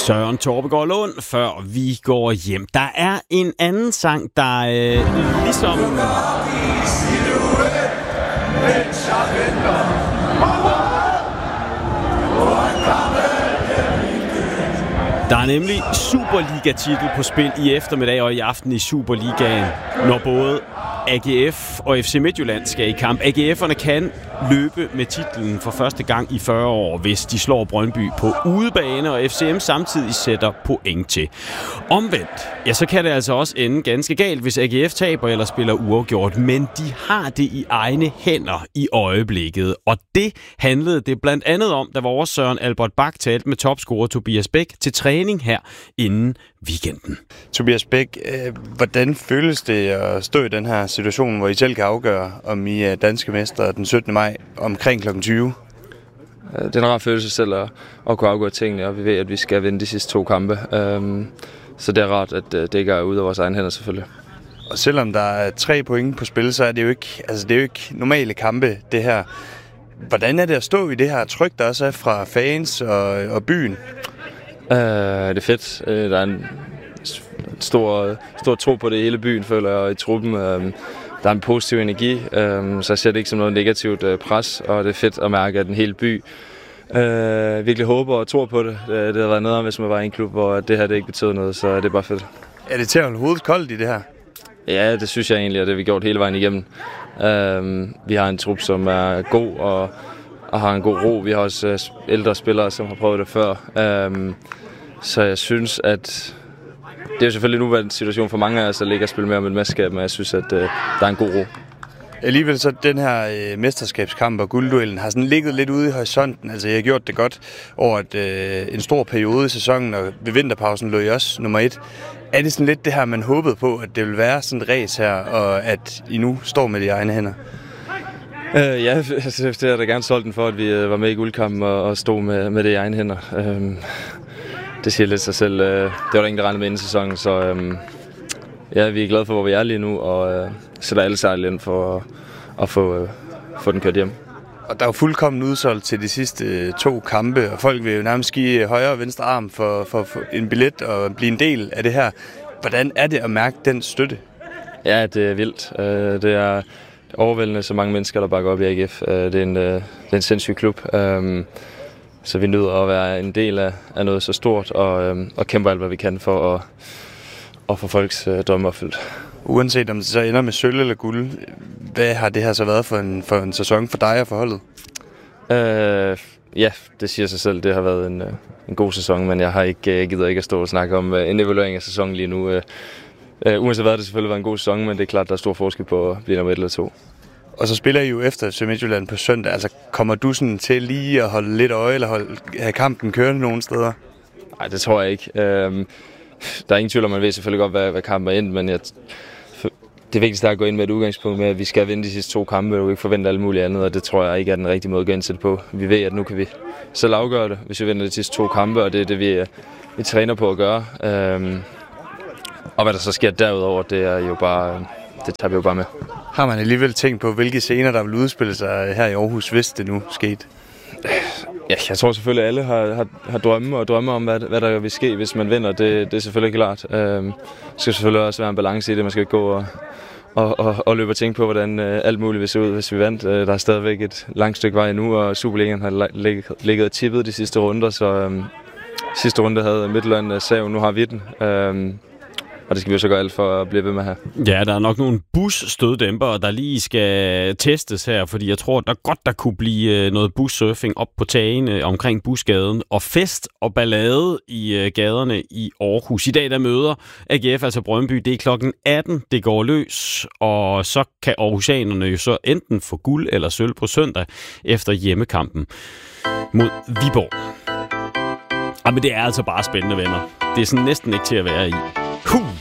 Søren Torpegaard Lund, før vi går hjem. Der er en anden sang, der ligesom... Der er nemlig Superliga-titel på spil i eftermiddag og i aften i Superligaen, når både AGF og FC Midtjylland skal i kamp. AGF'erne kan løbe med titlen for første gang i 40 år, hvis de slår Brøndby på udebane, og FCM samtidig sætter point til. Omvendt, ja, så kan det altså også ende ganske galt, hvis AGF taber eller spiller uafgjort, men de har det i egne hænder i øjeblikket, og det handlede det blandt andet om, da vores Søren Albert Bak talte med topscorer Tobias Bæk til træning her inden weekenden. Tobias Bæk, hvordan føles det at stå i den her situation, hvor I selv kan afgøre, om I er danske mestre den 17. maj omkring kl. 20? Det er en rar følelse selv at kunne afgøre tingene, og vi ved, at vi skal vinde de sidste 2 kampe. Så det er rart, at det ikke er ude af vores egen hænder selvfølgelig. Og selvom der er 3 point på spil, så er det jo ikke normale kampe, det her. Hvordan er det at stå i det her tryk, der også er fra fans og byen? Det er fedt. Der er en stor tro på det hele byen, føler jeg, i truppen. Der er en positiv energi, så jeg ser det ikke som noget negativt pres, og det er fedt at mærke, at den hele by virkelig håber og tror på det. Det har været noget, hvis man var i en klub, hvor det her det ikke betød noget, så det er bare fedt. Er det til at holde hovedet koldt i det her? Ja, det synes jeg egentlig, og det har vi gjort hele vejen igennem. Vi har en trup, som er god og har en god ro. Vi har også ældre spillere, som har prøvet det før. Så jeg synes, at det er jo selvfølgelig nu en situation for mange af os, at ligge og spille mere om et mesterskab, men jeg synes, at der er en god ro. Alligevel så den her mesterskabskamp og guldduellen har sådan ligget lidt ude i horisonten. Altså jeg har gjort det godt over en stor periode i sæsonen, og ved vinterpausen lå I også nummer 1. Er det sådan lidt det her, man håbede på, at det ville være sådan et race her, og at I nu står med de egne hænder? Ja, det har jeg da gerne solgt den for, at vi var med i guldkampen og stod med det i egne hænder. Det siger lidt sig selv. Det var der ingen, der regnede med inden sæsonen, så ja, vi er glade for, hvor vi er lige nu, og sætter alle sejl ind for at få den kørt hjem. Og der er jo fuldkommen udsolgt til de sidste 2 kampe, og folk vil jo nærmest give højre og venstre arm for en billet og blive en del af det her. Hvordan er det at mærke den støtte? Ja, det er vildt. Det er overvældende så mange mennesker, der bakker op i AGF. Det er en sindssyg klub. Så vi nyder at være en del af noget så stort, og kæmper alt, hvad vi kan for at få folks drømme opfyldt. Uanset om det så ender med sølv eller guld, hvad har det her så været for en sæson for dig og for holdet? Ja, det siger sig selv. Det har været en god sæson, men jeg gider ikke at stå og snakke om en evaluering af sæsonen lige nu. Uanset hvad, det selvfølgelig været en god sæson, men det er klart, der er stor forskel på at blive nummer 1 eller 2. Og så spiller I jo efter FC Midtjylland på søndag. Altså, kommer du sådan til lige at holde lidt øje, eller have kampen kørende nogle steder? Nej, det tror jeg ikke. Der er ingen tvivl om, man ved selvfølgelig godt, hvad kampen er ind, men det vigtigste er at gå ind med et udgangspunkt med, at vi skal vinde de sidste 2 kampe, og vi ikke forvente alt muligt andet, og det tror jeg ikke er den rigtige måde at gå ind til det på. Vi ved, at nu kan vi selv afgøre det, hvis vi vinder de sidste 2 kampe, og det er det, vi træner på at gøre. Og hvad der så sker derudover, det er jo bare, det tager vi jo bare med. Har man alligevel tænkt på, hvilke scener, der vil udspille sig her i Aarhus, hvis det nu skete? Ja, jeg tror selvfølgelig, at alle har drømme om, hvad der vil ske, hvis man vinder. Det er selvfølgelig klart. Der skal selvfølgelig også være en balance i det. Man skal ikke gå og løbe og tænke på, hvordan alt muligt vil se ud, hvis vi vandt. Der er stadigvæk et langt stykke vej nu, og Superligaen har ligget og tippet de sidste runder, så sidste runde havde Midtjylland sav, nu har vi den. Og det skal vi jo så gøre alt for at blive ved med her. Ja, der er nok nogle busstøddæmpere, der lige skal testes her, fordi jeg tror, der kunne blive noget bussurfing op på tagene omkring Busgaden, og fest og ballade i gaderne i Aarhus. I dag der møder AGF, altså Brøndby, det er klokken 18, det går løs, og så kan aarhusianerne jo så enten få guld eller sølv på søndag efter hjemmekampen mod Viborg. Men det er altså bare spændende, venner. Det er sådan næsten ikke til at være i.